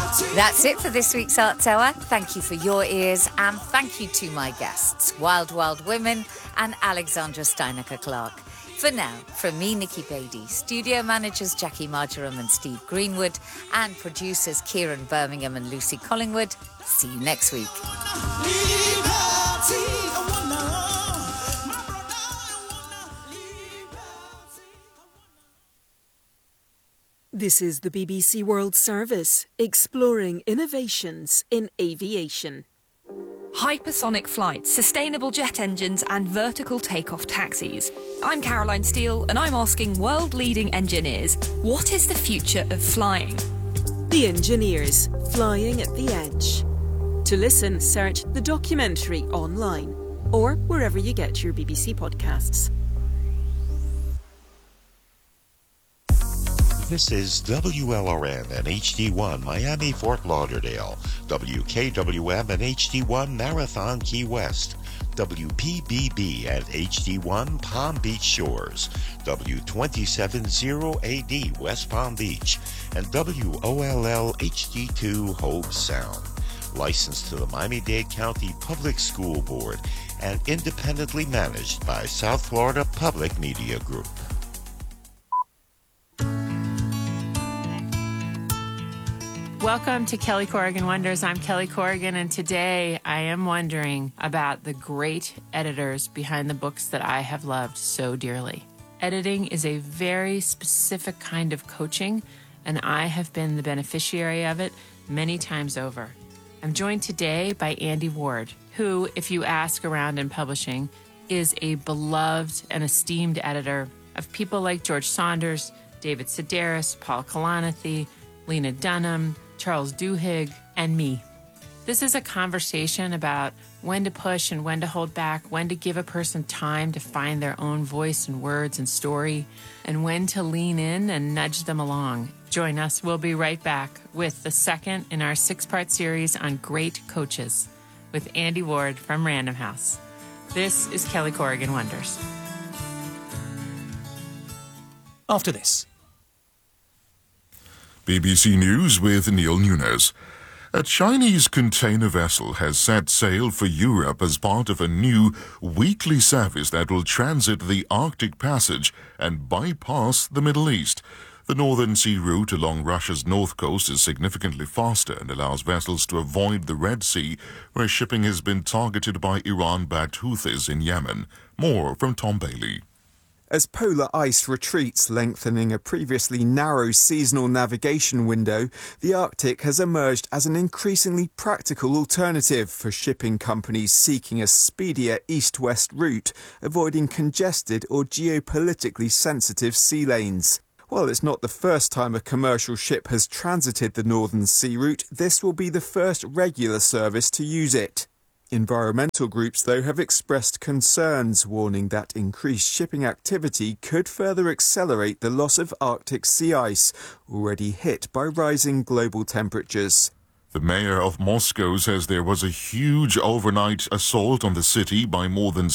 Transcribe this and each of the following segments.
That's it for this week's Arts Hour. Thank you for your ears and thank you to my guests, Wild Wild Women and Alexandra Steinecker-Clark. For now, from me, Nikki Beattie, studio managers Jackie Marjoram and Steve Greenwood, and producers Kieran Birmingham and Lucy Collingwood, see you next week. This is the BBC World Service, exploring innovations in aviation. Hypersonic flights, sustainable jet engines and vertical takeoff taxis. I'm Caroline Steele and I'm asking world-leading engineers, what is the future of flying? The Engineers, Flying at the Edge. To listen, search the documentary online or wherever you get your BBC podcasts. This is WLRN and HD1 Miami, Fort Lauderdale, WKWM and HD1 Marathon, Key West, WPBB and HD1 Palm Beach Shores, W270AD West Palm Beach, and WOLL HD2 Hobe Sound. Licensed to the Miami-Dade County Public School Board and independently managed by South Florida Public Media Group. Welcome to Kelly Corrigan Wonders. I'm Kelly Corrigan, and today I am wondering about the great editors behind the books that I have loved so dearly. Editing is a very specific kind of coaching, and I have been the beneficiary of it many times over. I'm joined today by Andy Ward, who, if you ask around in publishing, is a beloved and esteemed editor of people like George Saunders, David Sedaris, Paul Kalanithi, Lena Dunham, Charles Duhigg, and me. This is a conversation about when to push and when to hold back, when to give a person time to find their own voice and words and story, and when to lean in and nudge them along. Join us. We'll be right back with the second in our 6-part series on great coaches with Andy Ward from Random House. This is Kelly Corrigan Wonders. After this. BBC News with Neil Nunes. A Chinese container vessel has set sail for Europe as part of a new weekly service that will transit the Arctic Passage and bypass the Middle East. The Northern Sea route along Russia's north coast is significantly faster and allows vessels to avoid the Red Sea, where shipping has been targeted by Iran-backed Houthis in Yemen. More from Tom Bailey. As polar ice retreats, lengthening a previously narrow seasonal navigation window, the Arctic has emerged as an increasingly practical alternative for shipping companies seeking a speedier east-west route, avoiding congested or geopolitically sensitive sea lanes. While it's not the first time a commercial ship has transited the Northern Sea route, this will be the first regular service to use it. Environmental groups, though, have expressed concerns, warning that increased shipping activity could further accelerate the loss of Arctic sea ice, already hit by rising global temperatures. The mayor of Moscow says there was a huge overnight assault on the city by more than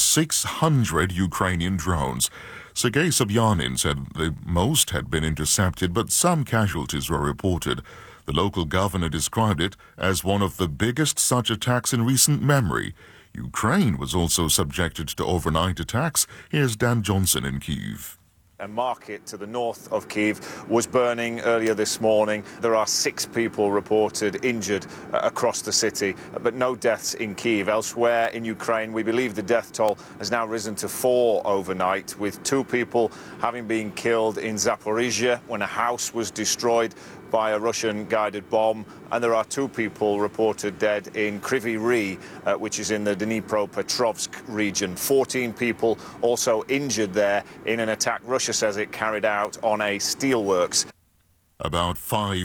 600 Ukrainian drones. Sergei Sobyanin said the most had been intercepted, but some casualties were reported. The local governor described it as one of the biggest such attacks in recent memory. Ukraine was also subjected to overnight attacks. Here's Dan Johnson in Kyiv. A market to the north of Kyiv was burning earlier this morning. There are 6 people reported injured across the city, but no deaths in Kyiv. Elsewhere in Ukraine, we believe the death toll has now risen to 4 overnight, with 2 people having been killed in Zaporizhia when a house was destroyed by a Russian-guided bomb, and there are 2 people reported dead in Kryvyi Rih, which is in the Dnipropetrovsk region. 14 people also injured there in an attack Russia says it carried out on a steelworks. About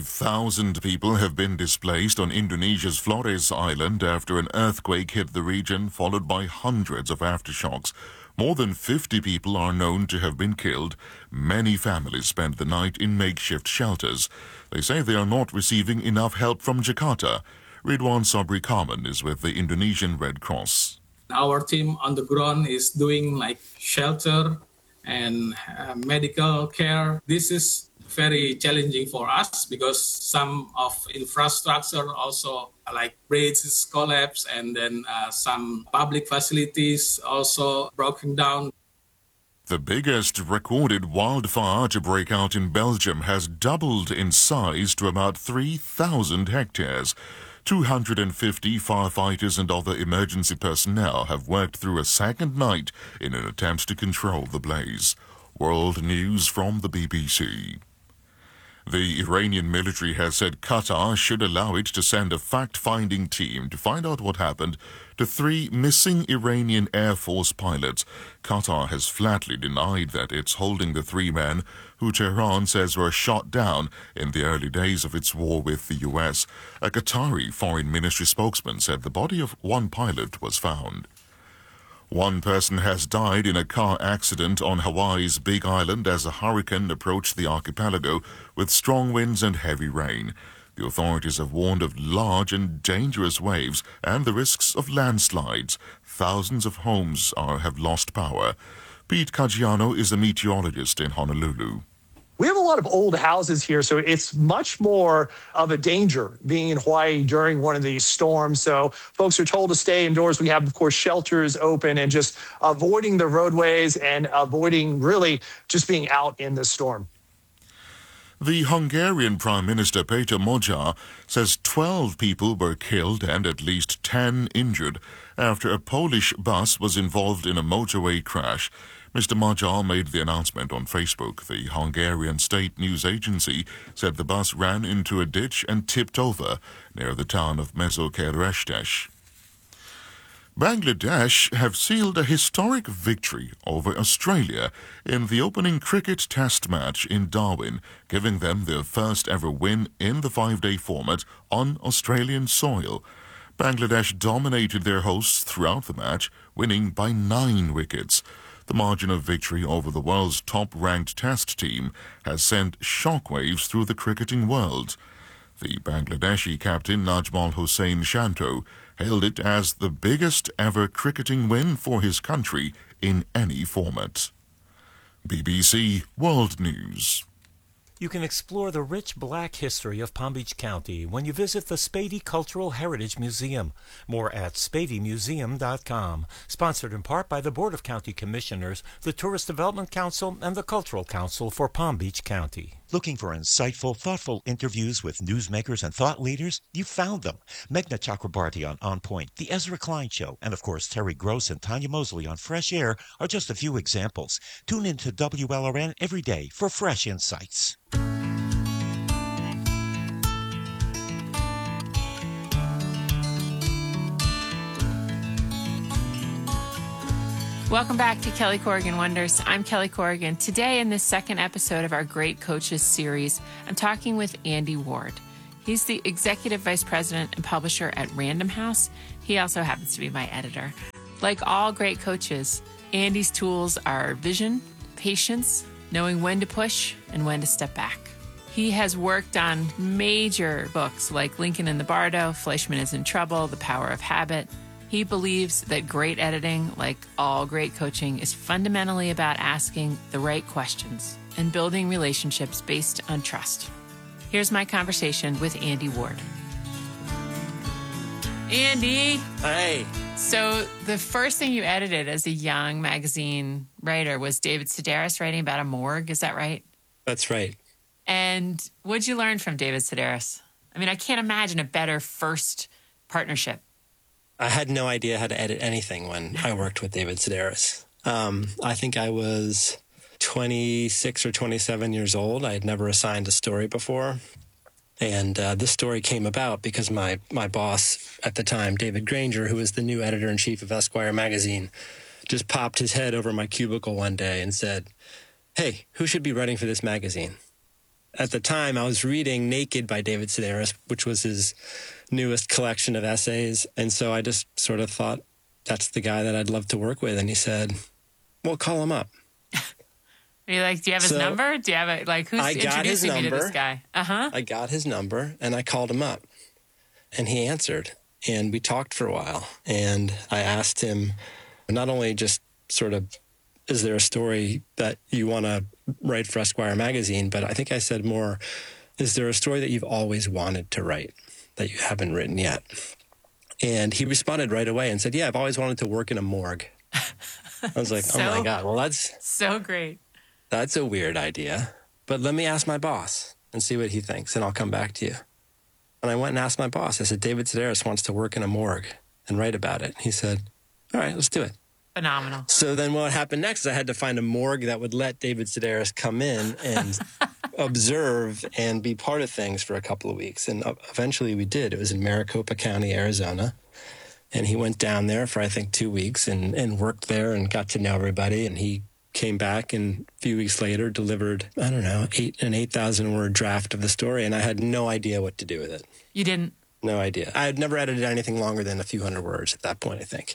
5,000 people have been displaced on Indonesia's Flores Island after an earthquake hit the region, followed by hundreds of aftershocks. More than 50 people are known to have been killed. Many families spent the night in makeshift shelters. They say they are not receiving enough help from Jakarta. Ridwan Sabri Kaman is with the Indonesian Red Cross. Our team on the ground is doing like shelter and medical care. This is very challenging for us because some of infrastructure also like bridges collapse, and then some public facilities also broken down. The biggest recorded wildfire to break out in Belgium has doubled in size to about 3,000 hectares. 250 firefighters and other emergency personnel have worked through a second night in an attempt to control the blaze. World News from the BBC. The Iranian military has said Qatar should allow it to send a fact-finding team to find out what happened to 3 missing Iranian Air Force pilots. Qatar has flatly denied that it's holding the 3 men who Tehran says were shot down in the early days of its war with the U.S. A Qatari foreign ministry spokesman said the body of 1 pilot was found. 1 person has died in a car accident on Hawaii's Big Island as a hurricane approached the archipelago with strong winds and heavy rain. The authorities have warned of large and dangerous waves and the risks of landslides. Thousands of homes have lost power. Pete Caggiano is a meteorologist in Honolulu. We have a lot of old houses here, so it's much more of a danger being in Hawaii during one of these storms. So folks are told to stay indoors. We have, of course, shelters open and just avoiding the roadways and avoiding really just being out in the storm. The Hungarian Prime Minister Peter Magyar says 12 people were killed and at least 10 injured after a Polish bus was involved in a motorway crash. Mr. Magyar made the announcement on Facebook. The Hungarian state news agency said the bus ran into a ditch and tipped over near the town of Mezokerestes. Bangladesh have sealed a historic victory over Australia in the opening cricket test match in Darwin, giving them their first ever win in the 5-day format on Australian soil. Bangladesh dominated their hosts throughout the match, winning by 9 wickets. The margin of victory over the world's top-ranked test team has sent shockwaves through the cricketing world. The Bangladeshi captain Najmal Hossain Shanto hailed it as the biggest ever cricketing win for his country in any format. BBC World News. You can explore the rich black history of Palm Beach County when you visit the Spady Cultural Heritage Museum. More at SpadyMuseum.com. Sponsored in part by the Board of County Commissioners, the Tourist Development Council, and the Cultural Council for Palm Beach County. Looking for insightful, thoughtful interviews with newsmakers and thought leaders? You found them. Meghna Chakrabarti on Point, The Ezra Klein Show, and of course Terry Gross and Tanya Mosley on Fresh Air are just a few examples. Tune in to WLRN every day for fresh insights. Welcome back to Kelly Corrigan Wonders. I'm Kelly Corrigan. Today, in this second episode of our Great Coaches series, I'm talking with Andy Ward. He's the Executive Vice President and Publisher at Random House. He also happens to be my editor. Like all great coaches, Andy's tools are vision, patience, knowing when to push and when to step back. He has worked on major books like Lincoln in the Bardo, Fleischman is in Trouble, The Power of Habit. He believes that great editing, like all great coaching, is fundamentally about asking the right questions and building relationships based on trust. Here's my conversation with Andy Ward. Andy! Hey! So the first thing you edited as a young magazine writer was David Sedaris writing about a morgue, is that right? That's right. And what'd you learn from David Sedaris? I mean, I can't imagine a better first partnership. I had no idea how to edit anything when I worked with David Sedaris. I think I was 26 or 27 years old. I had never assigned a story before. And this story came about because my boss at the time, David Granger, who was the new editor-in-chief of Esquire magazine, just popped his head over my cubicle one day and said, "Hey, who should be writing for this magazine?" At the time, I was reading Naked by David Sedaris, which was his newest collection of essays. And so I just sort of thought, that's the guy that I'd love to work with. And he said, well, call him up. Are you like, do you have his number? Do you have it? Like, who's introducing me to this guy? I got his number and I called him up. And he answered. And we talked for a while. And I asked him not only just sort of is there a story that you want to write for Esquire magazine? But I think I said more, is there a story that you've always wanted to write that you haven't written yet? And he responded right away and said, yeah, I've always wanted to work in a morgue. I was like, oh my God, well, that's so great. That's a weird idea. But let me ask my boss and see what he thinks, and I'll come back to you. And I went and asked my boss. I said, David Sedaris wants to work in a morgue and write about it. He said, all right, let's do it. Phenomenal. So then what happened next is I had to find a morgue that would let David Sedaris come in and observe and be part of things for a couple of weeks. And eventually we did. It was in Maricopa County, Arizona. And he went down there for, I think, 2 weeks and worked there and got to know everybody. And he came back and a few weeks later delivered, I don't know, an 8,000-word draft of the story. And I had no idea what to do with it. You didn't? No idea. I had never edited anything longer than a few hundred words at that point, I think.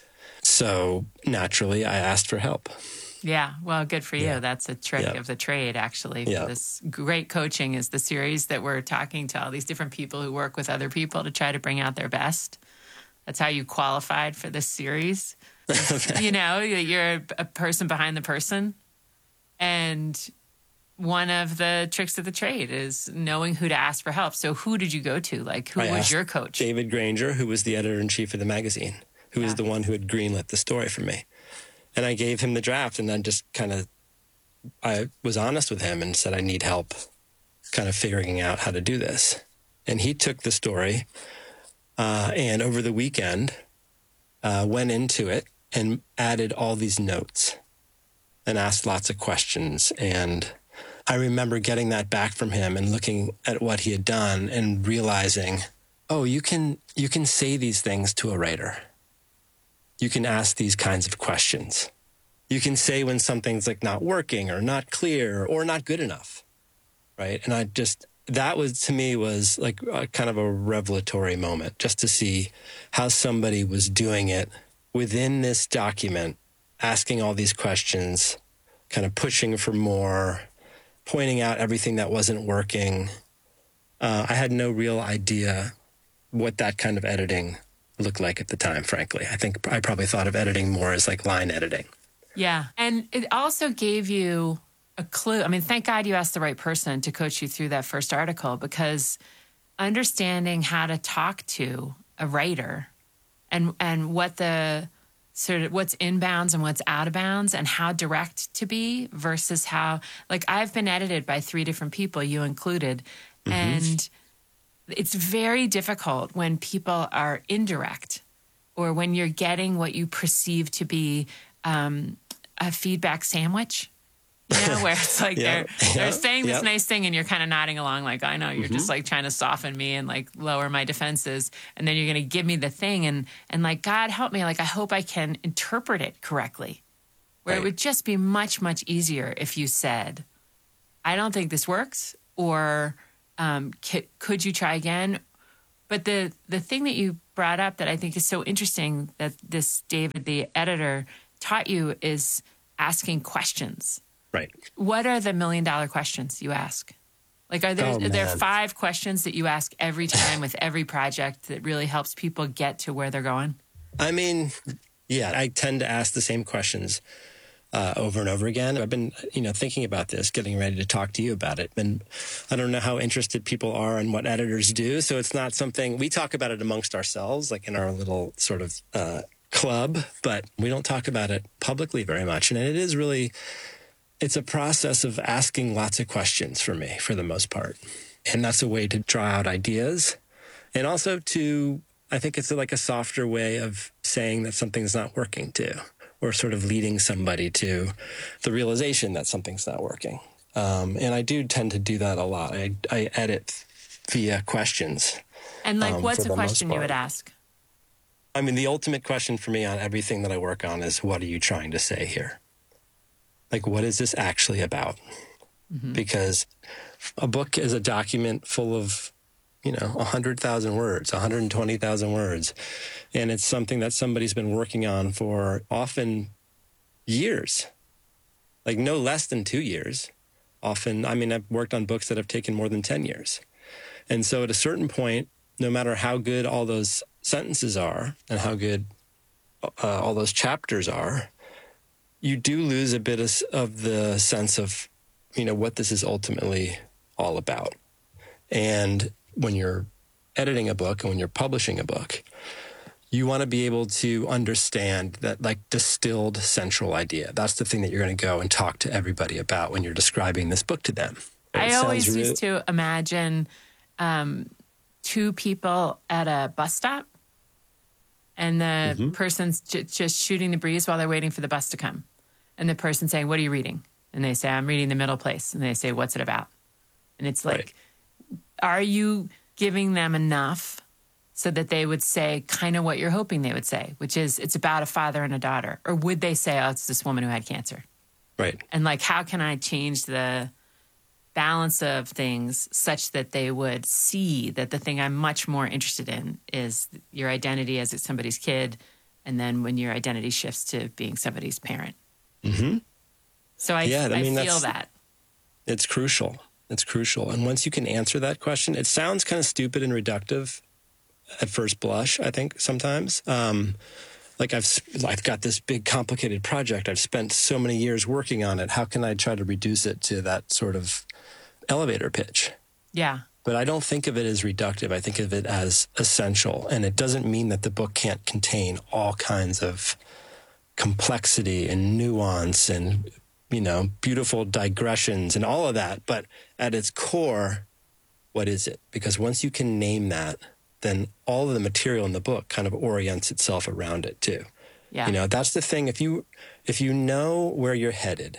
So naturally, I asked for help. Yeah, well, good for you. Yeah. That's a trick of the trade, actually. Yeah. This Great Coaching is the series that we're talking to all these different people who work with other people to try to bring out their best. That's how you qualified for this series. You know, you're a person behind the person. And one of the tricks of the trade is knowing who to ask for help. So who did you go to? Like, who was your coach? David Granger, who was the editor-in-chief of the magazine, who was the one who had greenlit the story for me. And I gave him the draft, and then just I was honest with him and said, I need help kind of figuring out how to do this. And he took the story and over the weekend went into it and added all these notes and asked lots of questions. And I remember getting that back from him and looking at what he had done and realizing, oh, you can say these things to a writer. You can ask these kinds of questions. You can say when something's like not working or not clear or not good enough, right? And that was, to me, was like a kind of a revelatory moment, just to see how somebody was doing it within this document, asking all these questions, kind of pushing for more, pointing out everything that wasn't working. I had no real idea what that kind of editing looked like at the time, frankly. I think I probably thought of editing more as like line editing. Yeah. And it also gave you a clue. I mean, thank God you asked the right person to coach you through that first article, because understanding how to talk to a writer and what the sort of what's inbounds and what's out of bounds and how direct to be versus how, like, I've been edited by 3 different people, you included, and it's very difficult when people are indirect or when you're getting what you perceive to be a feedback sandwich, you know, where it's like they're saying this nice thing and you're kind of nodding along like, I know, you're just like trying to soften me and like lower my defenses. And then you're going to give me the thing and like, God help me. Like, I hope I can interpret it correctly, where it would just be much, much easier if you said, I don't think this works, or could you try again? But the thing that you brought up that I think is so interesting that this David, the editor, taught you is asking questions. Right. What are the $1 million questions you ask? Like, are there 5 questions that you ask every time with every project that really helps people get to where they're going? I mean, yeah, I tend to ask the same questions over and over again. I've been, thinking about this, getting ready to talk to you about it. And I don't know how interested people are in what editors do. So it's not something we talk about it amongst ourselves, like in our little sort of club, but we don't talk about it publicly very much. And it is really, it's a process of asking lots of questions for me, for the most part. And that's a way to draw out ideas. And also I think it's like a softer way of saying that something's not working too, or sort of leading somebody to the realization that something's not working. And I do tend to do that a lot. I edit via questions. And like, what's a question you would ask? I mean, the ultimate question for me on everything that I work on is, what are you trying to say here? Like, what is this actually about? Because a book is a document full of, 100,000 words, 120,000 words. And it's something that somebody's been working on for often years, like no less than 2 years. Often, I've worked on books that have taken more than 10 years. And so at a certain point, no matter how good all those sentences are and how good all those chapters are, you do lose a bit of the sense of, what this is ultimately all about. And when you're editing a book and when you're publishing a book, you want to be able to understand that like distilled central idea. That's the thing that you're going to go and talk to everybody about when you're describing this book to them. I always used to imagine two people at a bus stop, and the person's just shooting the breeze while they're waiting for the bus to come. And the person saying, "What are you reading?" And they say, "I'm reading The Middle Place." And they say, "What's it about?" And it's like, Are you giving them enough so that they would say kind of what you're hoping they would say, which is it's about a father and a daughter? Or would they say, "Oh, it's this woman who had cancer"? Right. And like, how can I change the balance of things such that they would see that the thing I'm much more interested in is your identity as somebody's kid, and then when your identity shifts to being somebody's parent. Mm-hmm. So I feel that. It's crucial. It's crucial. And once you can answer that question, it sounds kind of stupid and reductive at first blush, I think, sometimes. Like I've got this big complicated project. I've spent so many years working on it. How can I try to reduce it to that sort of elevator pitch? Yeah. But I don't think of it as reductive. I think of it as essential. And it doesn't mean that the book can't contain all kinds of complexity and nuance and, beautiful digressions and all of that. But at its core, what is it? Because once you can name that, then all of the material in the book kind of orients itself around it too. Yeah. That's the thing. If you know where you're headed,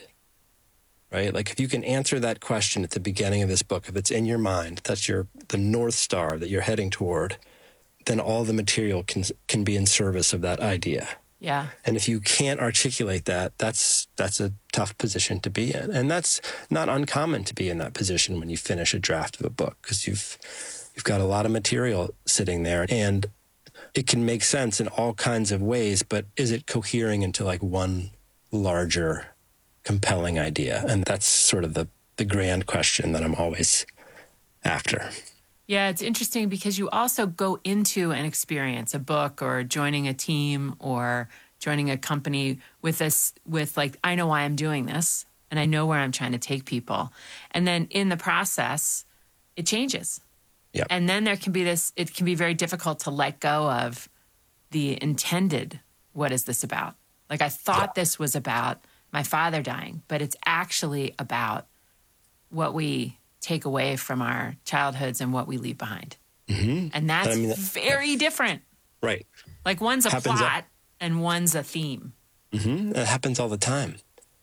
right? Like if you can answer that question at the beginning of this book, if it's in your mind, that's the North Star that you're heading toward, then all the material can be in service of that idea. Yeah. And if you can't articulate that, that's a tough position to be in. And that's not uncommon to be in that position when you finish a draft of a book, because you've got a lot of material sitting there and it can make sense in all kinds of ways, but is it cohering into like one larger, compelling idea? And that's sort of the grand question that I'm always after. Yeah, it's interesting because you also go into an experience, a book or joining a team or joining a company with like, I know why I'm doing this and I know where I'm trying to take people. And then in the process, it changes. Yep. And then there can be it can be very difficult to let go of the intended, what is this about? Like I thought this was about my father dying, but it's actually about what we take away from our childhoods and what we leave behind. Mm-hmm. And that's very different. Right. Like one's a plot and one's a theme. Mm-hmm. That happens all the time.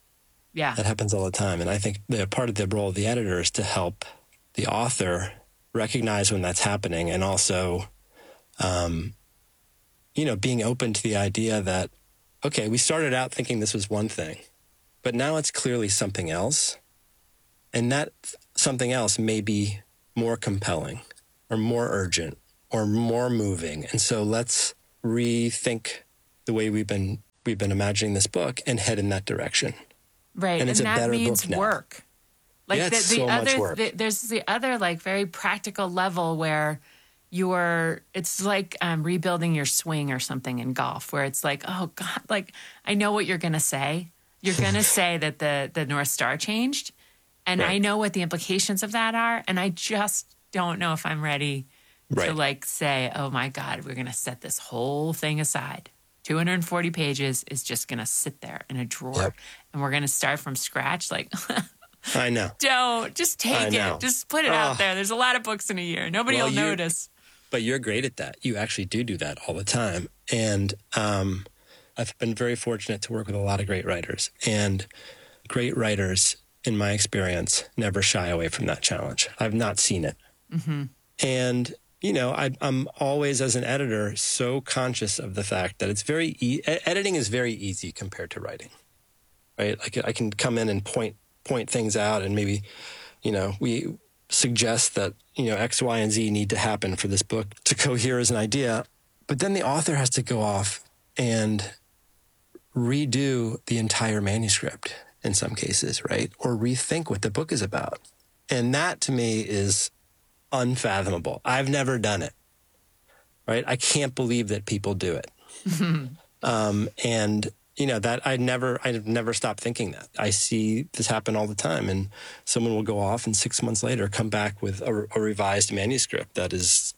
Yeah. That happens all the time. And I think part of the role of the editor is to help the author recognize when that's happening, and also, being open to the idea that, okay, we started out thinking this was one thing, but now it's clearly something else. And that something else may be more compelling or more urgent or more moving. And so let's rethink the way we've been imagining this book and head in that direction. Right. And it's a that better means book now. work. Like it's so much work. There's the other like very practical level where it's like rebuilding your swing or something in golf, where it's like, oh God, like I know what you're going to say. You're going to say that the North Star changed. And I know what the implications of that are. And I just don't know if I'm ready to like say, oh my God, we're going to set this whole thing aside. 240 pages is just going to sit there in a drawer. Yep. And we're going to start from scratch. Like, I know. Don't. Just take it. Just put it out there. There's a lot of books in a year. Nobody will notice. But you're great at that. You actually do that all the time. And I've been very fortunate to work with a lot of great writers. And great writers, in my experience, never shy away from that challenge. I've not seen it. Mm-hmm. And, I'm always, as an editor, so conscious of the fact that it's editing is very easy compared to writing, right? Like I can come in and point things out and maybe, we suggest that, X, Y, and Z need to happen for this book to cohere as an idea. But then the author has to go off and redo the entire manuscript in some cases, right? Or rethink what the book is about. And that to me is unfathomable. I've never done it, right? I can't believe that people do it. And, that I've never stopped thinking that. I see this happen all the time, and someone will go off and 6 months later come back with a revised manuscript that is,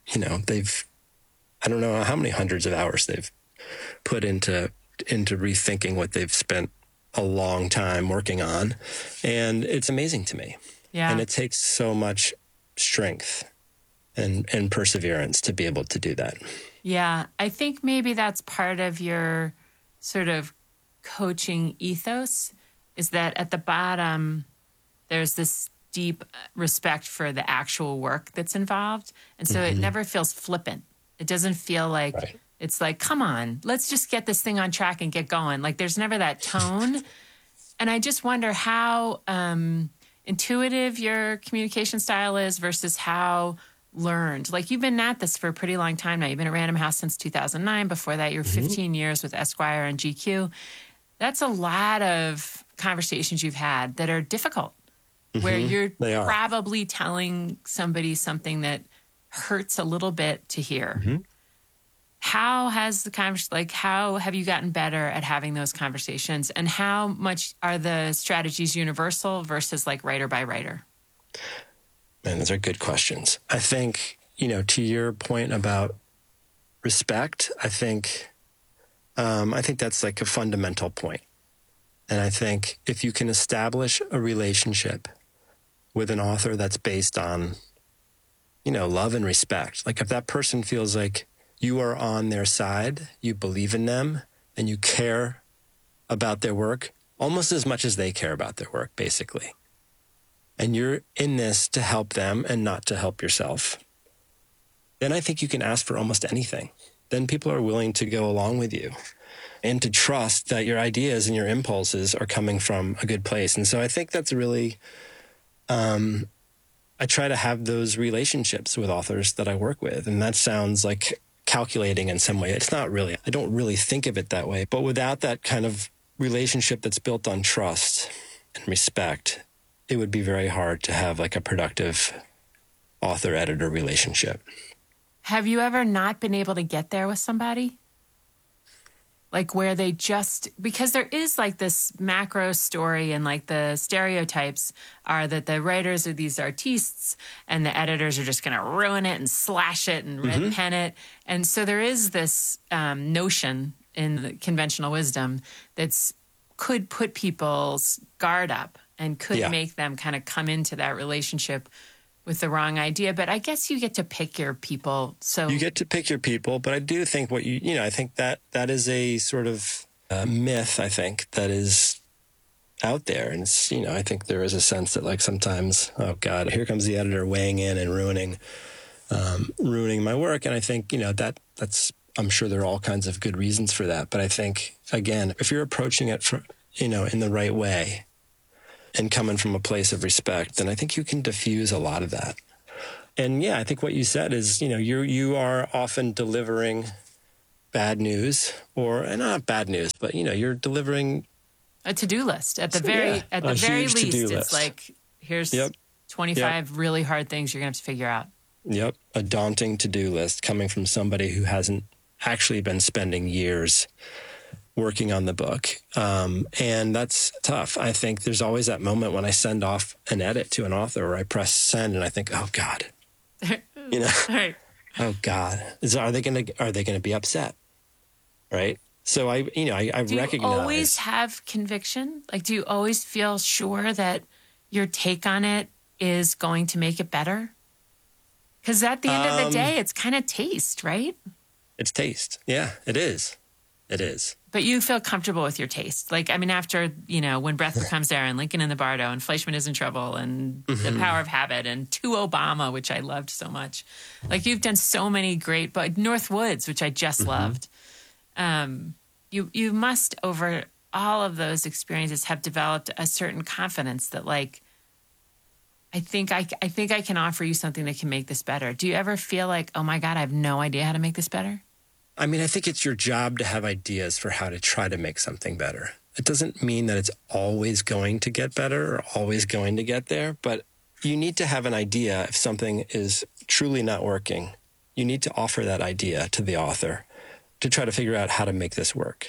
I don't know how many hundreds of hours they've put into rethinking what they've spent a long time working on. And it's amazing to me. Yeah. And it takes so much strength and perseverance to be able to do that. Yeah. I think maybe that's part of your sort of coaching ethos, is that at the bottom, there's this deep respect for the actual work that's involved. And so it never feels flippant. It doesn't feel like it's like, come on, let's just get this thing on track and get going. Like there's never that tone. And I just wonder how intuitive your communication style is versus how learned. Like you've been at this for a pretty long time now. You've been at Random House since 2009. Before that, you're 15 years with Esquire and GQ. That's a lot of conversations you've had that are difficult, where you're probably telling somebody something that hurts a little bit to hear. How has how have you gotten better at having those conversations, and how much are the strategies universal versus like writer by writer? Man, those are good questions. I think, to your point about respect, I think that's like a fundamental point. And I think if you can establish a relationship with an author that's based on, love and respect, like if that person feels like you are on their side, you believe in them, and you care about their work almost as much as they care about their work, basically. And you're in this to help them and not to help yourself, then I think you can ask for almost anything. Then people are willing to go along with you and to trust that your ideas and your impulses are coming from a good place. And so I think that's really, I try to have those relationships with authors that I work with. And that sounds like calculating in some way. It's not really. I don't really think of it that way. But without that kind of relationship that's built on trust and respect, it would be very hard to have like a productive author-editor relationship. Have you ever not been able to get there with somebody? Like where they just, because there is like this macro story and like the stereotypes are that the writers are these artistes and the editors are just going to ruin it and slash it and red pen it. And so there is this notion in the conventional wisdom that's could put people's guard up and could make them kind of come into that relationship with the wrong idea. But I guess you get to pick your people. So you get to pick your people, but I do think I think that is a sort of myth, I think, that is out there. And it's, I think there is a sense that like sometimes, oh God, here comes the editor weighing in and ruining my work. And I think, that's, I'm sure there are all kinds of good reasons for that. But I think, again, if you're approaching it from, in the right way, and coming from a place of respect, then I think you can diffuse a lot of that. And I think what you said is, you are often delivering bad news, or not bad news, but you're delivering a to-do list at the very least. It's like, here's 25 really hard things you're gonna have to figure out. Yep, a daunting to-do list coming from somebody who hasn't actually been spending years working on the book. And that's tough. I think there's always that moment when I send off an edit to an author or I press send and I think, oh God, Right. Oh God, are they going to be upset? Right. So I recognize. Do you always have conviction? Like, do you always feel sure that your take on it is going to make it better? Because at the end of the day, it's kind of taste, right? It's taste. Yeah, it is. It is. But you feel comfortable with your taste. Like, I mean, after, When Breath Becomes Air and Lincoln in the Bardo and Fleischman is in Trouble and The Power of Habit and To Obama, which I loved so much. Like, you've done so many great, but Northwoods, which I just loved. You must, over all of those experiences, have developed a certain confidence that, like, I think I can offer you something that can make this better. Do you ever feel like, oh my God, I have no idea how to make this better? I mean, I think it's your job to have ideas for how to try to make something better. It doesn't mean that it's always going to get better or always going to get there, but you need to have an idea if something is truly not working. You need to offer that idea to the author to try to figure out how to make this work.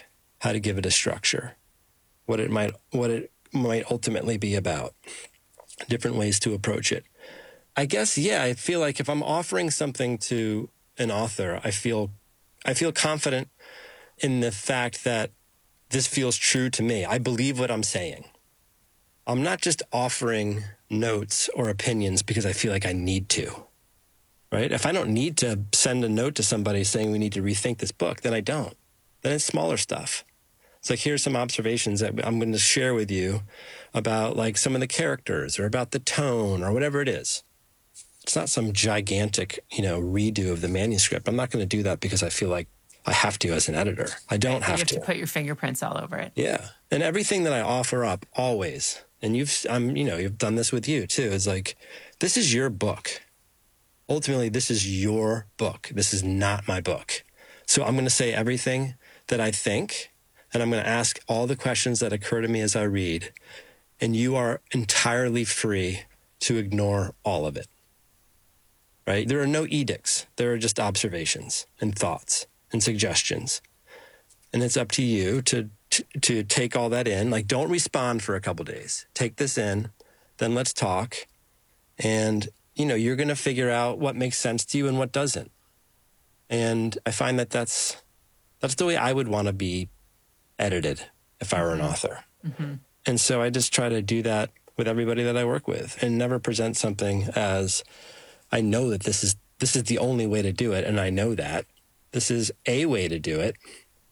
how to give it a structure, what it might ultimately be about, different ways to approach it. I guess, yeah, I feel like if I'm offering something to an author, I feel confident in the fact that this feels true to me. I believe what I'm saying. I'm not just offering notes or opinions because I feel like I need to, right? If I don't need to send a note to somebody saying we need to rethink this book, then I don't. Then it's smaller stuff. It's like, here's some observations that I'm going to share with you about like some of the characters or about the tone or whatever it is. It's not some gigantic, redo of the manuscript. I'm not going to do that because I feel like I have to as an editor. I don't have to. You have to put your fingerprints all over it. Yeah. And everything that I offer up always, and you've done this with you too, is like, this is your book. Ultimately, this is your book. This is not my book. So I'm going to say everything that I think, and I'm going to ask all the questions that occur to me as I read. And you are entirely free to ignore all of it. Right? There are no edicts. There are just observations and thoughts and suggestions. And it's up to you to take all that in. Like, don't respond for a couple days. Take this in, then let's talk. And, you're going to figure out what makes sense to you and what doesn't. And I find that that's the way I would want to be edited if I were an author. Mm-hmm. And so I just try to do that with everybody that I work with and never present something as, I know that this is the only way to do it, and I know that. This is a way to do it,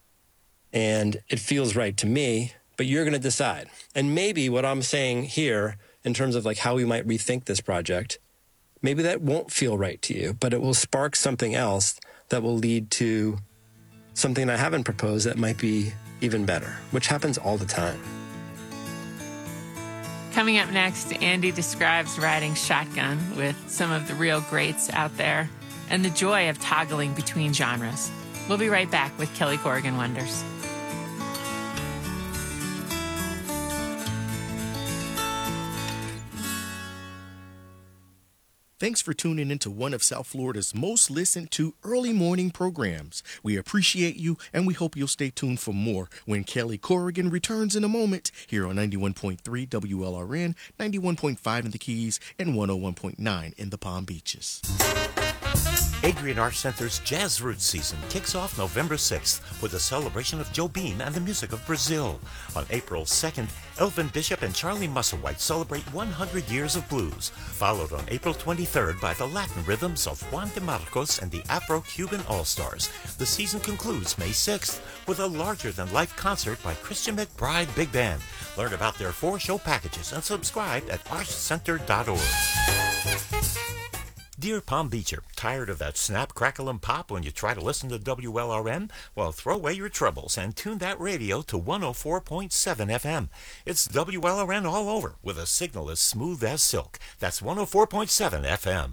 and it feels right to me, but you're going to decide. And maybe what I'm saying here in terms of like how we might rethink this project, maybe that won't feel right to you, but it will spark something else that will lead to something I haven't proposed that might be even better, which happens all the time. Coming up next, Andy describes riding shotgun with some of the real greats out there and the joy of toggling between genres. We'll be right back with Kelly Corrigan Wonders. Thanks for tuning into one of South Florida's most listened to early morning programs. We appreciate you, and we hope you'll stay tuned for more when Kelly Corrigan returns in a moment here on 91.3 WLRN, 91.5 in the Keys, and 101.9 in the Palm Beaches. Adrian Arts Center's Jazz Roots season kicks off November 6th with a celebration of Jobim and the music of Brazil. On April 2nd, Elvin Bishop and Charlie Musselwhite celebrate 100 years of blues, followed on April 23rd by the Latin rhythms of Juan de Marcos and the Afro-Cuban All-Stars. The season concludes May 6th with a larger-than-life concert by Christian McBride Big Band. Learn about their 4-show packages and subscribe at artscenter.org. Dear Palm Beacher, tired of that snap, crackle, and pop when you try to listen to WLRN? Well, throw away your troubles and tune that radio to 104.7 FM. It's WLRN all over, with a signal as smooth as silk. That's 104.7 FM.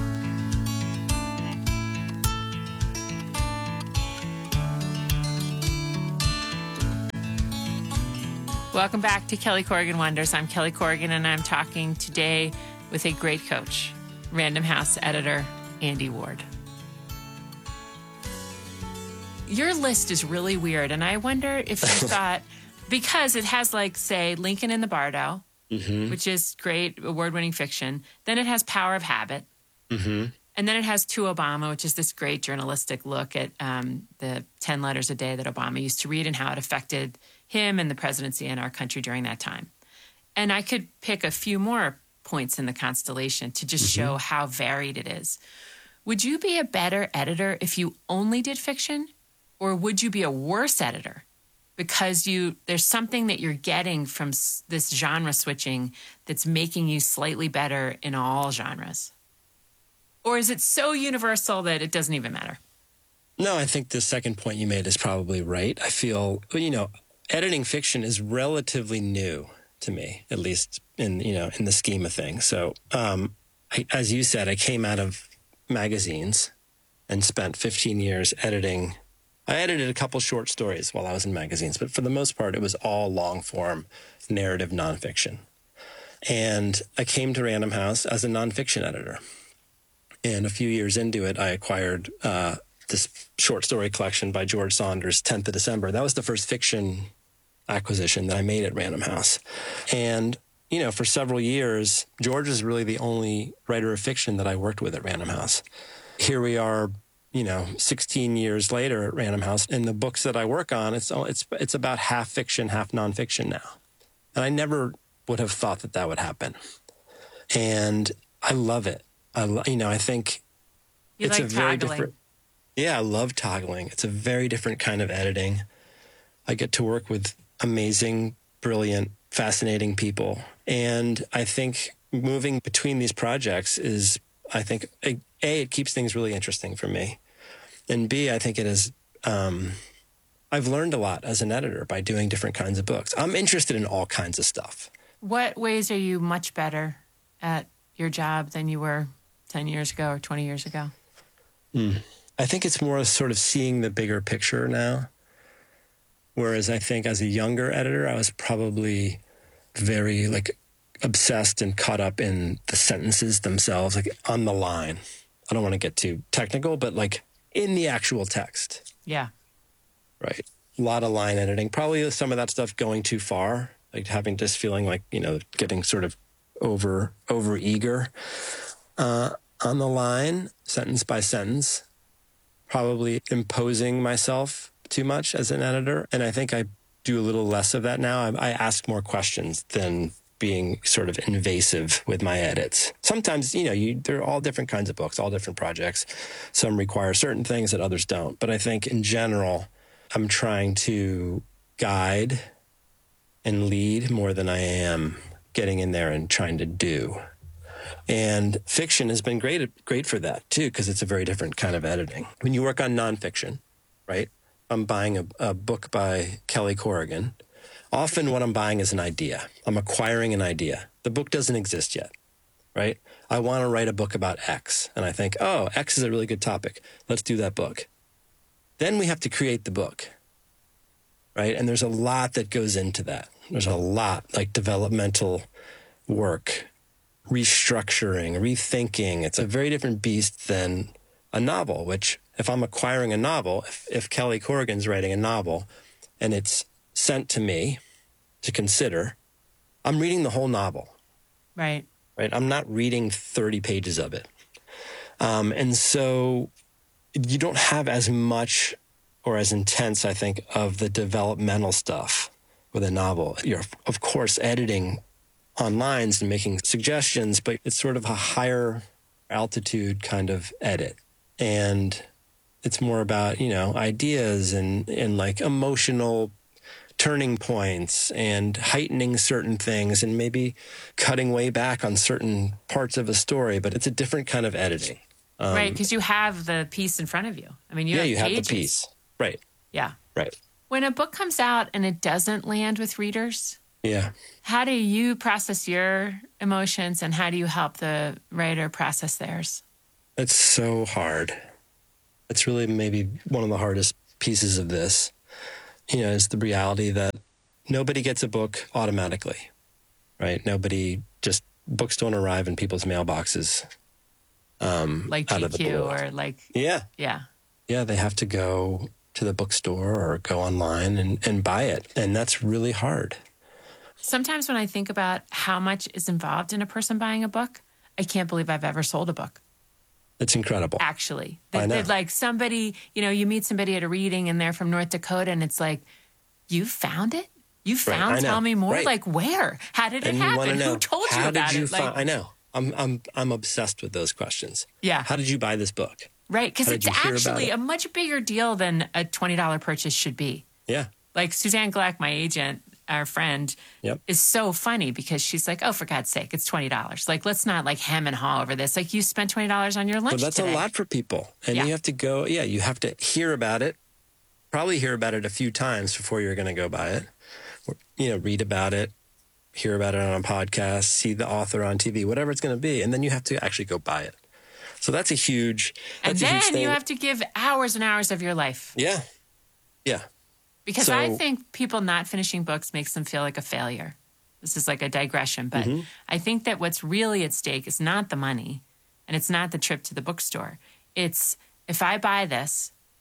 Welcome back to Kelly Corrigan Wonders. I'm Kelly Corrigan, and I'm talking today with a great coach, Random House editor Andy Ward. Your list is really weird, and I wonder if you thought, because it has, like, say, Lincoln in the Bardo, which is great, award-winning fiction. Then it has Power of Habit. And then it has To Obama, which is this great journalistic look at the 10 letters a day that Obama used to read and how it affected him and the presidency and our country during that time. And I could pick a few more points in the constellation to just show how varied it is. Would you be a better editor if you only did fiction? Or would you be a worse editor because there's something that you're getting from this genre switching that's making you slightly better in all genres? Or is it so universal that it doesn't even matter? No, I think the second point you made is probably right. I feel, editing fiction is relatively new to me, at least in the scheme of things. So, as you said, I came out of magazines and spent 15 years editing. I edited a couple short stories while I was in magazines, but for the most part, it was all long-form narrative nonfiction. And I came to Random House as a nonfiction editor. And a few years into it, I acquired this short story collection by George Saunders, 10th of December. That was the first fiction acquisition that I made at Random House. And, for several years, George was really the only writer of fiction that I worked with at Random House. Here we are, 16 years later at Random House, and the books that I work on, it's about half fiction, half nonfiction now. And I never would have thought that would happen. And I love it. I think it's a very different. Yeah, I love toggling. It's a very different kind of editing. I get to work with amazing, brilliant, fascinating people. And I think moving between these projects is, A, it keeps things really interesting for me. And B, I think it is, I've learned a lot as an editor by doing different kinds of books. I'm interested in all kinds of stuff. What ways are you much better at your job than you were 10 years ago or 20 years ago? I think it's more sort of seeing the bigger picture now. Whereas I think as a younger editor, I was probably very obsessed and caught up in the sentences themselves, on the line. I don't want to get too technical, but in the actual text. Yeah. Right. A lot of line editing. Probably some of that stuff going too far, having this feeling getting sort of over eager on the line, sentence by sentence. Probably imposing myself too much as an editor. And I think I do a little less of that now. I ask more questions than being sort of invasive with my edits. Sometimes, there are all different kinds of books, all different projects. Some require certain things that others don't. But I think in general, I'm trying to guide and lead more than I am getting in there and trying to do. And fiction has been great for that, too, because it's a very different kind of editing. When you work on nonfiction, right, I'm buying a book by Kelly Corrigan. Often what I'm buying is an idea. I'm acquiring an idea. The book doesn't exist yet, right? I want to write a book about X. And I think, X is a really good topic. Let's do that book. Then we have to create the book, right? And there's a lot that goes into that. There's a lot, developmental work, restructuring, rethinking. It's a very different beast than a novel, which if I'm acquiring a novel, if Kelly Corrigan's writing a novel and it's sent to me to consider, I'm reading the whole novel. Right. Right. I'm not reading 30 pages of it. And so you don't have as much or as intense, I think, of the developmental stuff with a novel. You're, of course, editing on lines and making suggestions, but it's sort of a higher altitude kind of edit. And it's more about, ideas and emotional turning points and heightening certain things and maybe cutting way back on certain parts of a story. But it's a different kind of editing. Right, because you have the piece in front of you. I mean, you have pages. Have the piece. Right. Yeah. Right. When a book comes out and it doesn't land with readers, how do you process your emotions and how do you help the writer process theirs? It's so hard. It's really maybe one of the hardest pieces of this, is the reality that nobody gets a book automatically, right? Books don't arrive in people's mailboxes. Like GQ or Yeah. Yeah, they have to go to the bookstore or go online and buy it. And that's really hard. Sometimes when I think about how much is involved in a person buying a book, I can't believe I've ever sold a book. It's incredible. Actually. I know. Somebody, you meet somebody at a reading and they're from North Dakota and it's like, you found it? You found Tell Me More? Right. Where? How did it happen? Who told you about it? I know. I'm obsessed with those questions. Yeah. How did you buy this book? Right, because it's actually a much bigger deal than a $20 purchase should be. Yeah. Suzanne Gleck, my agent, our friend, is so funny because she's like, oh, for God's sake, it's $20. Let's not hem and haw over this. You spent $20 on your lunch But that's today. a lot for people. And you have to go, you have to hear about it, probably hear about it a few times before you're going to go buy it. Or, read about it, hear about it on a podcast, see the author on TV, whatever it's going to be. And then you have to actually go buy it. So that's a huge thing. And then you have to give hours and hours of your life. Yeah. Yeah. Because I think people not finishing books makes them feel like a failure. This is like a digression, but I think that what's really at stake is not the money and it's not the trip to the bookstore. It's if I buy this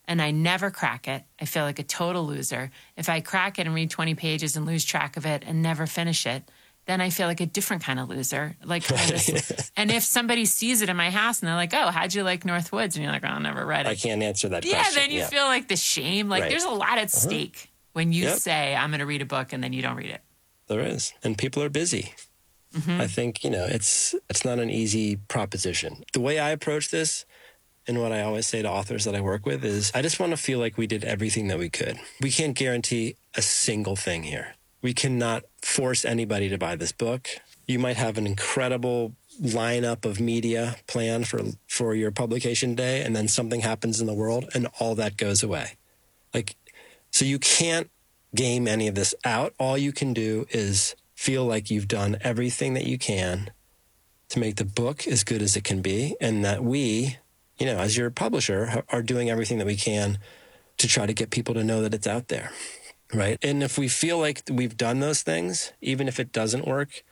and I never crack it, I feel like a total loser. If I crack it and read 20 pages and lose track of it and never finish it, then I feel like a different kind of loser. Like, and if somebody sees it in my house and they're like, "Oh, how'd you like Northwoods?" and you're like, "Oh, I never read it." I can't answer that question. question. Then you feel like the shame. Like there's a lot at stake when you Yep. say, "I'm going to read a book," and then you don't read it. There is. And people are busy. I think, it's not an easy proposition. The way I approach this, and what I always say to authors that I work with, is I just want to feel like we did everything that we could. We can't guarantee a single thing here. We cannot force anybody to buy this book. You might have an incredible lineup of media planned for your publication day, and then something happens in the world and all that goes away. So you can't game any of this out. All you can do is feel like you've done everything that you can to make the book as good as it can be, and that we, as your publisher, are doing everything that we can to try to get people to know that it's out there, right? And if we feel like we've done those things, even if it doesn't work,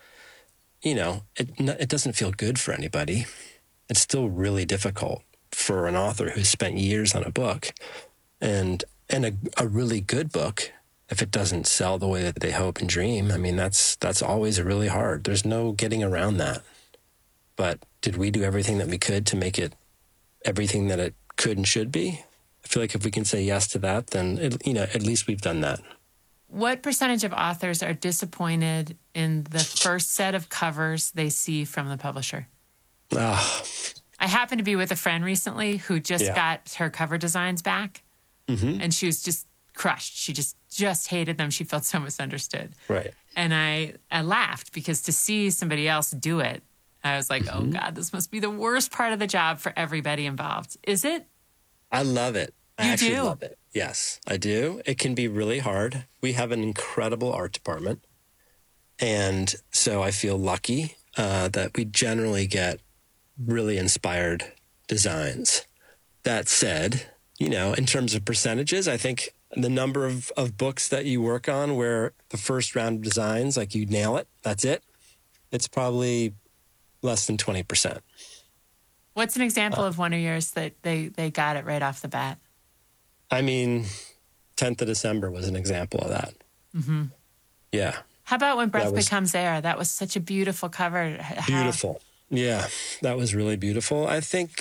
it doesn't feel good for anybody. It's still really difficult for an author who's spent years on a book, and a really good book, if it doesn't sell the way that they hope and dream, I mean, that's always really hard. There's no getting around that. But did we do everything that we could to make it everything that it could and should be? I feel like if we can say yes to that, then, at least we've done that. What percentage of authors are disappointed in the first set of covers they see from the publisher? I happened to be with a friend recently who just got her cover designs back, and she was just crushed. She just hated them. She felt so misunderstood. Right. And I laughed because to see somebody else do it, I was like, oh, God, this must be the worst part of the job for everybody involved. Is it? I love it. I actually do? love it. Yes, I do. It can be really hard. We have an incredible art department. And so I feel lucky that we generally get really inspired designs. That said, in terms of percentages, I think the number of books that you work on where the first round of designs, like you nail it, that's it. It's probably less than 20%. What's an example of one of yours that they got it right off the bat? I mean, 10th of December was an example of that. Mm-hmm. Yeah. How about When Breath Becomes Air? That was such a beautiful cover. Beautiful. Yeah, that was really beautiful. I think,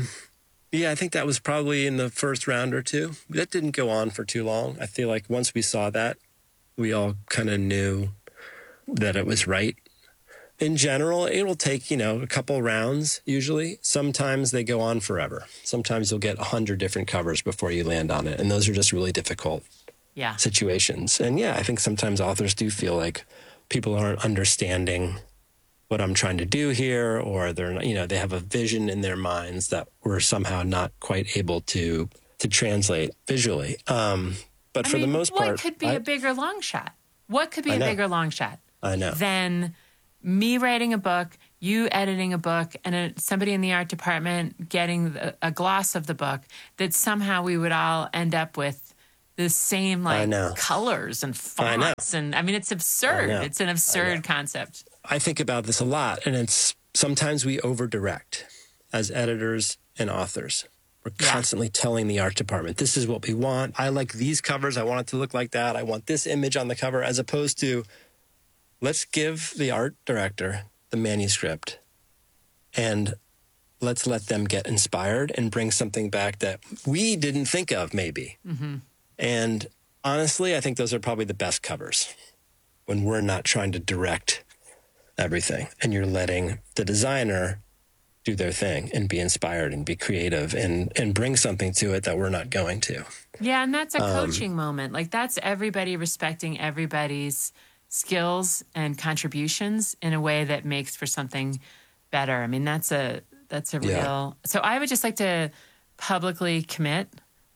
I think that was probably in the first round or two. That didn't go on for too long. I feel like once we saw that, we all kind of knew that it was right. In general, it will take, a couple rounds usually. Sometimes they go on forever. Sometimes you'll get 100 different covers before you land on it. And those are just really difficult situations. And I think sometimes authors do feel like people aren't understanding what I'm trying to do here, or they're not, they have a vision in their minds that we're somehow not quite able to translate visually. But for the most part, what could be a bigger long shot? What could be a bigger long shot? I know. Than me writing a book, you editing a book, and somebody in the art department getting a gloss of the book, that somehow we would all end up with the same colors and fonts. And it's absurd. It's an absurd concept. I think about this a lot, and it's sometimes we over-direct as editors and authors. We're constantly telling the art department, this is what we want. I like these covers. I want it to look like that. I want this image on the cover, as opposed to, let's give the art director the manuscript and let's let them get inspired and bring something back that we didn't think of, maybe. Mm-hmm. And honestly, I think those are probably the best covers, when we're not trying to direct everything and you're letting the designer do their thing and be inspired and be creative and bring something to it that we're not going to. Yeah, and that's a coaching moment. Like, that's everybody respecting everybody's skills and contributions in a way that makes for something better. That's a real... So I would just like to publicly commit.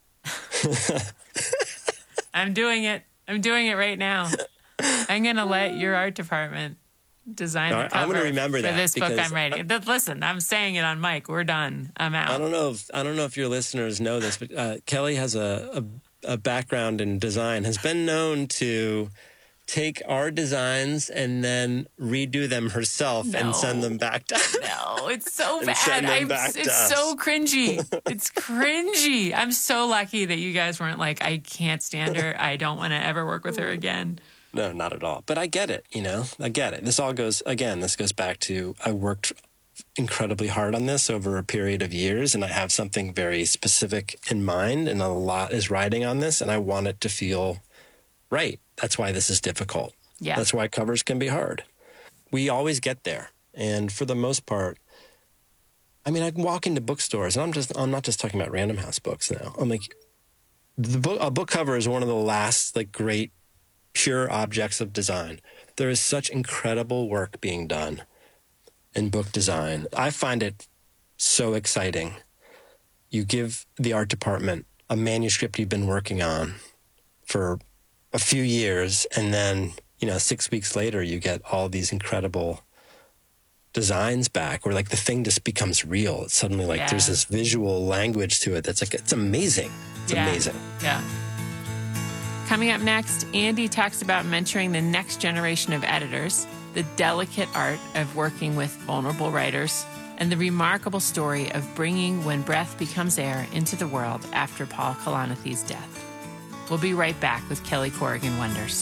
I'm doing it right now. I'm going to let your art department design the cover. I'm going to remember that for this book I'm writing. Listen, I'm saying it on mic. We're done. I'm out. I don't know if your listeners know this, but Kelly has a background in design, has been known to take our designs and then redo them herself and send them back to us. No, it's so bad. It's so cringy. It's cringy. I'm so lucky that you guys weren't like, I can't stand her. I don't want to ever work with her again. No, not at all. But I get it, I get it. This goes back to I worked incredibly hard on this over a period of years, and I have something very specific in mind, and a lot is riding on this, and I want it to feel right. That's why this is difficult. Yeah. That's why covers can be hard. We always get there. And for the most part, I mean, I can walk into bookstores, and I'm not just talking about Random House books now. I'm like, a book cover is one of the last great pure objects of design. There is such incredible work being done in book design. I find it so exciting. You give the art department a manuscript you've been working on for a few years, and then 6 weeks later you get all these incredible designs back, where the thing just becomes real. It's suddenly there's this visual language to it that's it's amazing. It's amazing. Yeah. Coming up next, Andy talks about mentoring the next generation of editors, the delicate art of working with vulnerable writers, and the remarkable story of bringing When Breath Becomes Air into the world after Paul Kalanithe's death. We'll be right back with Kelly Corrigan Wonders.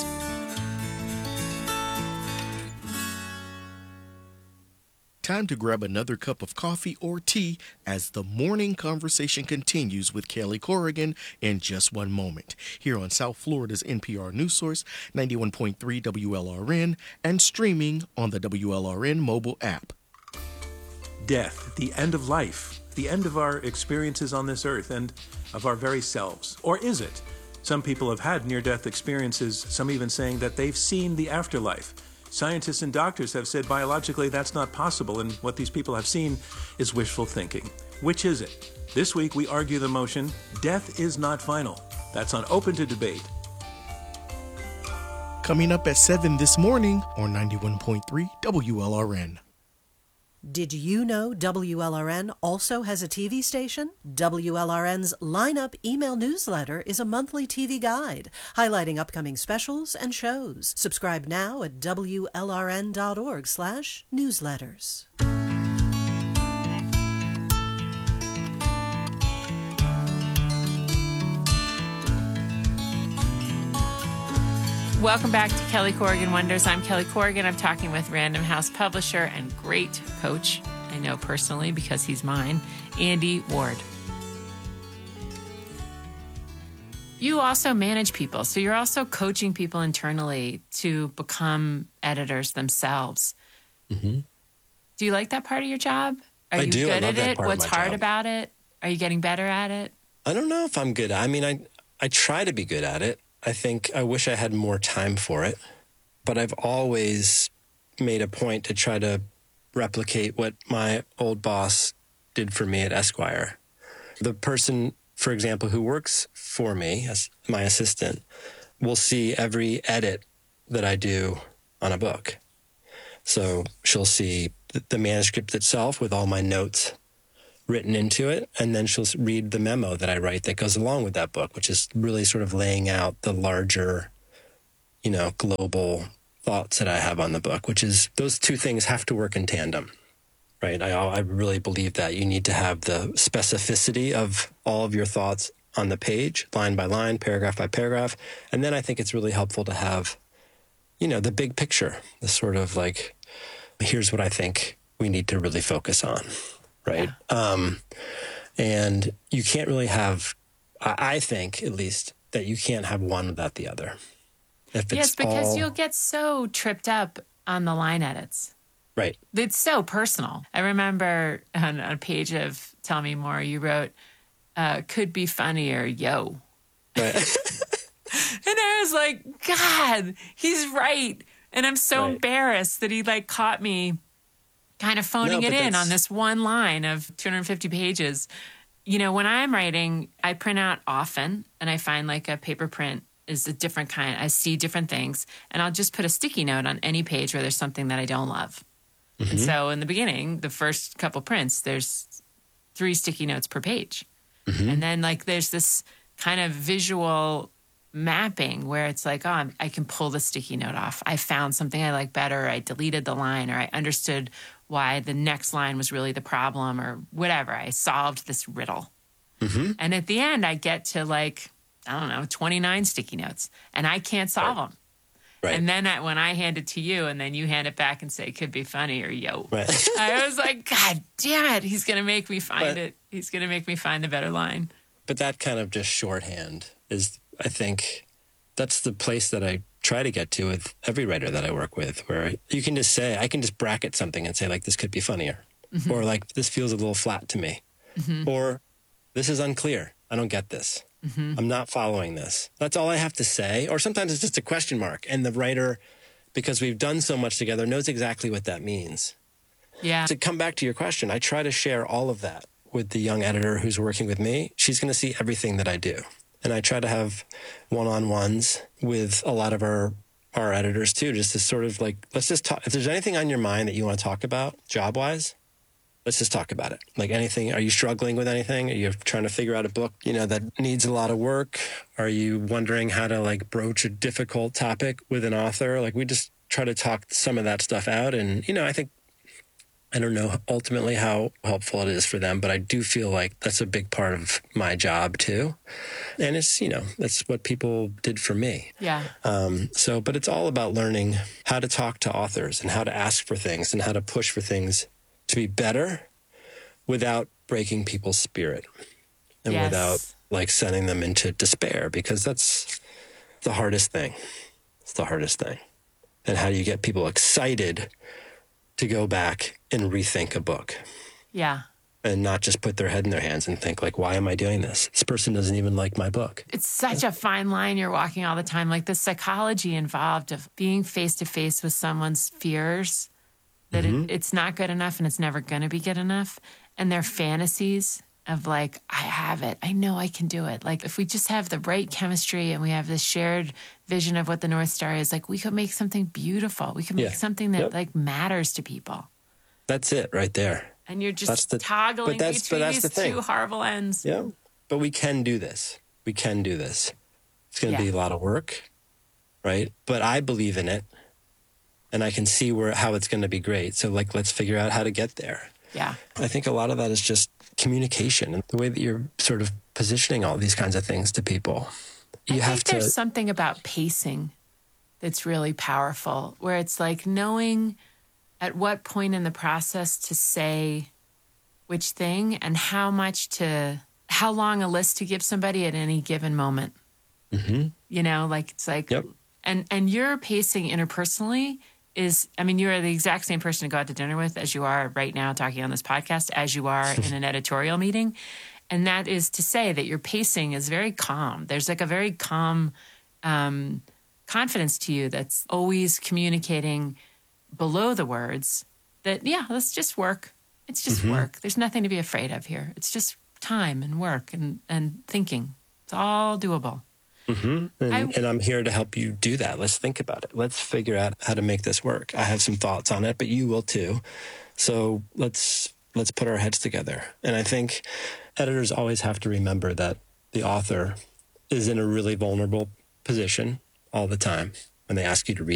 Time to grab another cup of coffee or tea as the morning conversation continues with Kelly Corrigan in just one moment, here on South Florida's NPR News Source, 91.3 WLRN, and streaming on the WLRN mobile app. Death, the end of life, the end of our experiences on this earth and of our very selves. Or is it? Some people have had near-death experiences, some even saying that they've seen the afterlife. Scientists and doctors have said biologically that's not possible, and what these people have seen is wishful thinking. Which is it? This week we argue the motion, death is not final. That's on Open to Debate. Coming up at 7 this morning on 91.3 WLRN. Did you know WLRN also has a TV station? WLRN's Lineup email newsletter is a monthly TV guide highlighting upcoming specials and shows. Subscribe now at WLRN.org/newsletters. Welcome back to Kelly Corrigan Wonders. I'm Kelly Corrigan. I'm talking with Random House publisher and great coach, I know personally because he's mine, Andy Ward. You also manage people, so you're also coaching people internally to become editors themselves. Mm-hmm. Do you like that part of your job? Are you good at it? What's hard about it? Are you getting better at it? I don't know if I'm good. I mean, I try to be good at it. I think I wish I had more time for it, but I've always made a point to try to replicate what my old boss did for me at Esquire. The person, for example, who works for me as my assistant will see every edit that I do on a book. So she'll see the manuscript itself with all my notes written into it, and then she'll read the memo that I write that goes along with that book, which is really sort of laying out the larger, global thoughts that I have on the book, which is those two things have to work in tandem, right? I really believe that you need to have the specificity of all of your thoughts on the page, line by line, paragraph by paragraph, and then I think it's really helpful to have, the big picture, the sort of here's what I think we need to really focus on. Right. Yeah. And you can't really have, I think at least, that you can't have one without the other. Yes, because you'll get so tripped up on the line edits. Right. It's so personal. I remember on a page of Tell Me More, you wrote, could be funnier, yo. Right. And I was like, God, he's right. And I'm so embarrassed that he caught me kind of phoning it in on this one line of 250 pages. When I'm writing, I print out often, and I find a paper print is a different kind. I see different things, and I'll just put a sticky note on any page where there's something that I don't love. Mm-hmm. And so in the beginning, the first couple prints, there's 3 sticky notes per page. Mm-hmm. And then there's this kind of visual mapping where it's like, oh, I can pull the sticky note off. I found something I like better. I deleted the line, or I understood why the next line was really the problem, or whatever. I solved this riddle. Mm-hmm. And at the end, I get to like, I don't know, 29 sticky notes, and I can't solve them. Right. And then when I hand it to you and then you hand it back and say, could be funny, or yo, Right. I was like, God damn it. He's going to make me find it. He's going to make me find the better line. But that kind of just shorthand is, I think, that's the place that I try to get to with every writer that I work with, where you can just say, I can just bracket something and say, like, this could be funnier. Mm-hmm. Or like, this feels a little flat to me. Mm-hmm. Or this is unclear. I don't get this. Mm-hmm. I'm not following this. That's all I have to say. Or sometimes it's just a question mark. And the writer, because we've done so much together, knows exactly what that means. Yeah. To come back to your question, I try to share all of that with the young editor who's working with me. She's going to see everything that I do. And I try to have one-on-ones with a lot of our editors too, just to sort of like, let's just talk. If there's anything on your mind that you want to talk about job-wise, let's just talk about it. Like anything, are you struggling with anything? Are you trying to figure out a book, that needs a lot of work? Are you wondering how to like broach a difficult topic with an author? Like we just try to talk some of that stuff out. And, I don't know ultimately how helpful it is for them, but I do feel like that's a big part of my job too. And it's, that's what people did for me. Yeah. But it's all about learning how to talk to authors and how to ask for things and how to push for things to be better without breaking people's spirit and Yes. without like sending them into despair, because that's the hardest thing. It's the hardest thing. And how do you get people excited to go back and rethink a book Yeah. and not just put their head in their hands and think like, why am I doing this? This person doesn't even like my book. It's such a fine line you're walking all the time. Like the psychology involved of being face to face with someone's fears, that it's not good enough and it's never going to be good enough. And their fantasies of like, I have it. I know I can do it. Like if we just have the right chemistry and we have this shared vision of what the North Star is, like we could make something beautiful. We could make something that like matters to people. That's it right there. And you're just toggling between these the thing. two horrible ends. Yeah. But we can do this. We can do this. It's going to be a lot of work, right? But I believe in it and I can see how it's going to be great. So like, let's figure out how to get there. Yeah. I think a lot of that is just communication and the way that you're sort of positioning all these kinds of things to people. I think there's something about pacing that's really powerful, where it's like knowing at what point in the process to say which thing and how long a list to give somebody at any given moment. Mm-hmm. Like it's like, and your pacing interpersonally is, you are the exact same person to go out to dinner with as you are right now talking on this podcast, as you are in an editorial meeting. And that is to say that your pacing is very calm. There's like a very calm confidence to you that's always communicating below the words that, let's just work. It's just work. There's nothing to be afraid of here. It's just time and work and thinking. It's all doable. Mm-hmm. And I'm here to help you do that. Let's think about it. Let's figure out how to make this work. I have some thoughts on it, but you will too. So let's put our heads together. And I think editors always have to remember that the author is in a really vulnerable position all the time when they ask you to read